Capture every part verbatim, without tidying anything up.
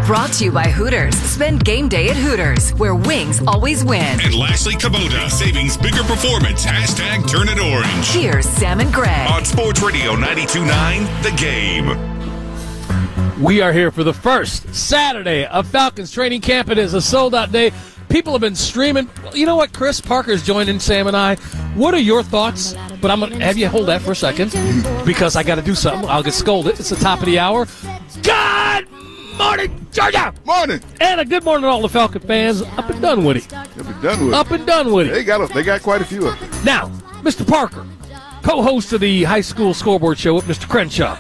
Brought to you by Hooters. Spend game day at Hooters, where wings always win. And lastly, Kubota. Savings bigger performance. Hashtag turn it orange. Here's Sam and Greg. On Sports Radio ninety-two point nine, The Game. We are here for the first Saturday of Falcons training camp. It is a sold-out day. People have been streaming. You know what? Chris Parker's joining Sam and I. What are your thoughts? But I'm going to have you hold that for a second because I got to do something. I'll get scolded. It's the top of the hour. Good morning, Georgia. Morning. And a good morning to all the Falcon fans up and done with it. Up and done with it. Up and done with it. They got, a, they got quite a few of them. Now, Mister Parker, co-host of the High School Scoreboard Show with Mister Crenshaw,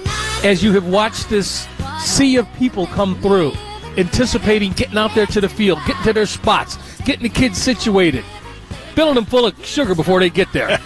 as you have watched this sea of people come through, anticipating getting out there to the field, getting to their spots, getting the kids situated, filling them full of sugar before they get there,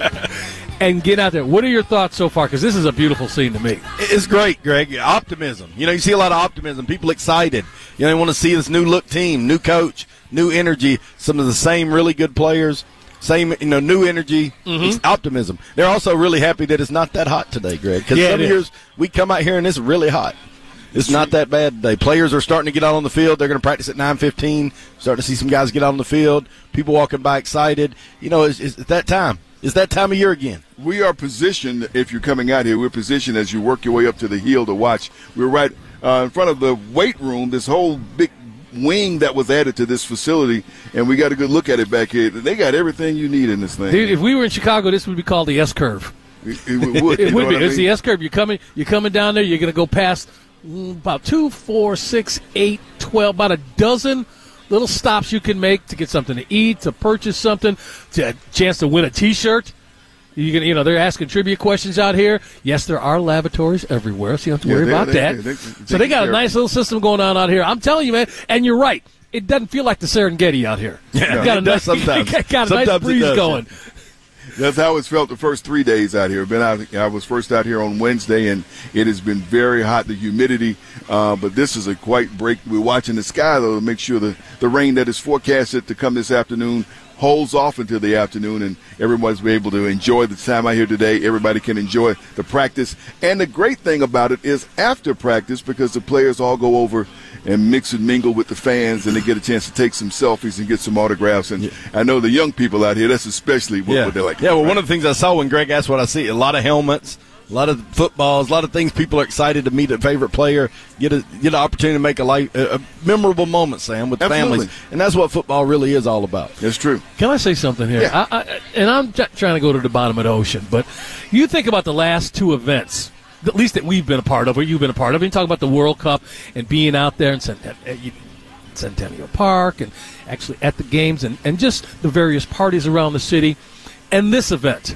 and get out there. What are your thoughts so far? Because this is a beautiful scene to me. It's great, Greg. Optimism. You know, you see a lot of optimism. People excited. You know, they want to see this new look team, new coach, new energy, some of the same really good players. Same, you know, new energy, mm-hmm. optimism. They're also really happy that it's not that hot today, Greg. Because yeah, some years we come out here and it's really hot. It's not that bad today. Players are starting to get out on the field. They're going to practice at nine fifteen. Starting to see some guys get out on the field. People walking by excited. You know, it's, it's that time. It's that time of year again. We are positioned, if you're coming out here, we're positioned as you work your way up to the hill to watch. We're right uh, in front of the weight room, this whole big wing that was added to this facility, and we got a good look at it back here. They got everything you need in this thing. Dude, if we were in Chicago, this would be called the S-curve. It, it would, it would be. I mean? It's the S-curve. You're coming, you're coming down there. You're going to go past mm, about two, four, six, eight, twelve, about a dozen little stops you can make to get something to eat, to purchase something, to a chance to win a T-shirt. You can, you know, they're asking trivia questions out here. Yes, there are lavatories everywhere, so you don't have to Yeah, worry they- about they- that. they- they- so they got a care. nice little system going on out here. I'm telling you, man, and you're right. It doesn't feel like the Serengeti out here. Yeah, got it a does nice, sometimes. got a nice Sometimes it breeze does. going. That's how it's felt the first three days out here. Been out. I was first out here on Wednesday, and it has been very hot. The humidity, uh, but this is a quite break. We're watching the sky though to make sure the the rain that is forecasted to come this afternoon holds off until the afternoon, and everyone's be able to enjoy the time out here today. Everybody can enjoy the practice, and the great thing about it is after practice, because the players all go over and mix and mingle with the fans, and they get a chance to take some selfies and get some autographs. And yeah. I know the young people out here, that's especially what, yeah. what they like. Yeah, well, right? one of the things I saw when Greg asked what I see, a lot of helmets, a lot of footballs, a lot of things. People are excited to meet a favorite player, get a get an opportunity to make a life a, a memorable moment, Sam, with Absolutely. families, and that's what football really is all about. That's true. Can I say something here? Yeah. I, I, and I'm t- trying to go to the bottom of the ocean, but you think about the last two events, at least that we've been a part of, or you've been a part of. You talk about the World Cup and being out there in Cent- Centennial Park and actually at the games and, and just the various parties around the city. And this event,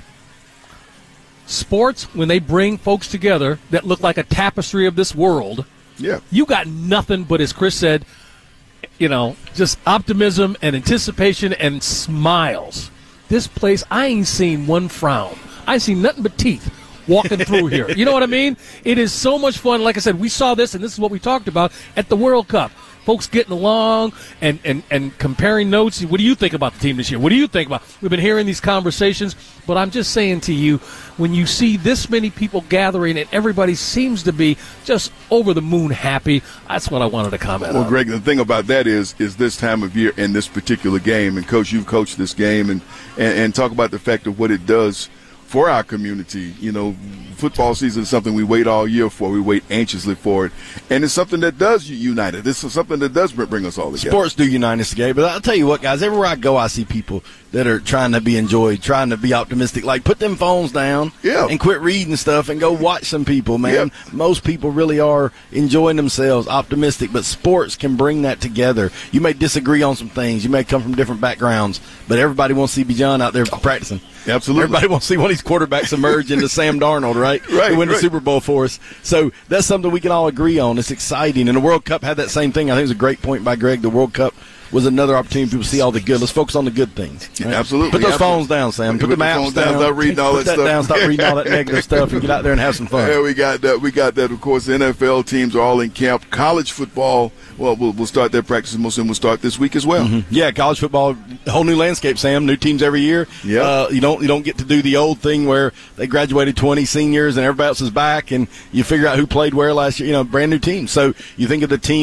sports, when they bring folks together that look like a tapestry of this world, Yeah. you got nothing but, as Chris said, you know, just optimism and anticipation and smiles. This place, I ain't seen one frown. I ain't seen nothing but teeth walking through here. You know what I mean? It is so much fun. Like I said, we saw this, and this is what we talked about at the World Cup. Folks getting along and, and, and comparing notes. What do you think about the team this year? What do you think about? We've been hearing these conversations, but I'm just saying to you, when you see this many people gathering and everybody seems to be just over the moon happy, that's what I wanted to comment Well, on. Greg, the thing about that is is this time of year and this particular game, and Coach, you've coached this game, and, and, and talk about the fact of what it does for our community. You know, football season is something we wait all year for. We wait anxiously for it. And it's something that does unite us. This is something that does bring us all together. Sports do unite us together. But I'll tell you what, guys, everywhere I go, I see people that are trying to be enjoyed, trying to be optimistic. Like, put them phones down Yeah. and quit reading stuff and go watch some people, man. Yeah. Most people really are enjoying themselves, optimistic. But sports can bring that together. You may disagree on some things. You may come from different backgrounds. But everybody wants to see Bijan out there practicing. Absolutely. Everybody wants to see one of these quarterbacks emerge into Sam Darnold, right? Right, To win the right. Super Bowl for us. So that's something we can all agree on. It's exciting. And the World Cup had that same thing. I think it was a great point by Greg. The World Cup was another opportunity for people to see all the good. Let's focus on the good things. Yeah, absolutely. Put those Absolutely. phones down, Sam. Put, Put the the maps phones down, down. stop reading all Put that that stuff. down. Stop reading all that negative stuff and get out there and have some fun. Yeah, we got that. We got that. Of course, the N F L teams are all in camp. College football, well, we'll, we'll start their practice. Most of them will start this week as well. Mm-hmm. Yeah, college football, whole new landscape, Sam. New teams every year. Yeah. Uh, you don't you don't get to do the old thing where they graduated twenty seniors and everybody else is back and you figure out who played where last year. You know, brand new team. So you think of the team.